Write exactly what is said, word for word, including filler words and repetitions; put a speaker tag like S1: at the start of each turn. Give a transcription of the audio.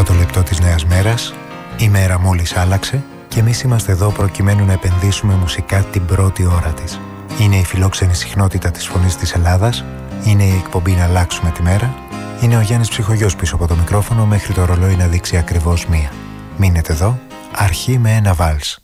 S1: πρώτο λεπτό της νέας μέρας. Η μέρα μόλις άλλαξε και εμείς είμαστε εδώ προκειμένου να επενδύσουμε μουσικά την πρώτη ώρα της. Είναι η φιλόξενη συχνότητα της φωνής της Ελλάδας. Είναι η εκπομπή να αλλάξουμε τη μέρα. Είναι ο Γιάννης Ψυχογιός πίσω από το μικρόφωνο μέχρι το ρολόι να δείξει ακριβώς μία. Μείνετε εδώ, αρχή με ένα βάλς.